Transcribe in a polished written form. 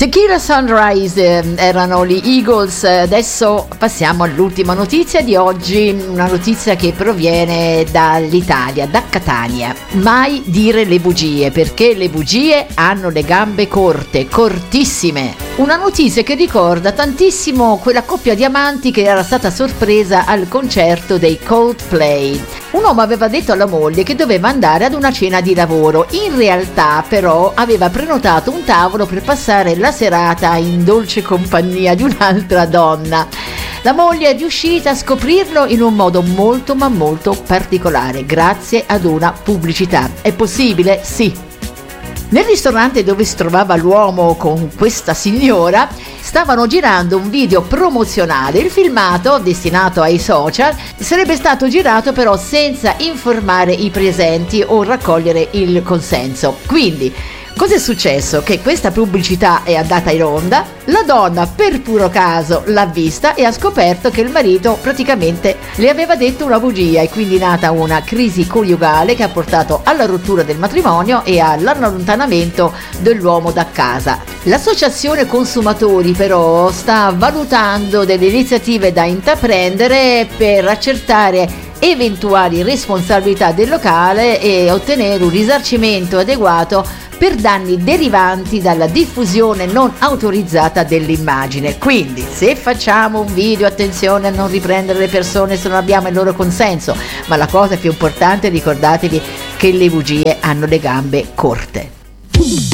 Tequila Sunrise erano gli Eagles. Adesso passiamo all'ultima notizia di oggi, una notizia che proviene dall'Italia, da Catania. Mai dire le bugie, perché le bugie hanno le gambe corte, cortissime. Una notizia che ricorda tantissimo quella coppia di amanti che era stata sorpresa al concerto dei Coldplay. Un uomo aveva detto alla moglie che doveva andare ad una cena di lavoro, in realtà però aveva prenotato un tavolo per passare la serata in dolce compagnia di un'altra donna. La moglie è riuscita a scoprirlo in un modo molto ma molto particolare, grazie ad una pubblicità. È possibile? Sì. Nel ristorante dove si trovava l'uomo con questa signora stavano girando un video promozionale. Il filmato, destinato ai social, sarebbe stato girato però senza informare i presenti o raccogliere il consenso. Quindi, cosa è successo? Che questa pubblicità è andata in onda, la donna per puro caso l'ha vista e ha scoperto che il marito praticamente le aveva detto una bugia, e quindi è nata una crisi coniugale che ha portato alla rottura del matrimonio e all'allontanamento dell'uomo da casa. L'associazione consumatori però sta valutando delle iniziative da intraprendere per accertare eventuali responsabilità del locale e ottenere un risarcimento adeguato per danni derivanti dalla diffusione non autorizzata dell'immagine. Quindi, se facciamo un video, attenzione a non riprendere le persone se non abbiamo il loro consenso, ma la cosa più importante, ricordatevi che le bugie hanno le gambe corte.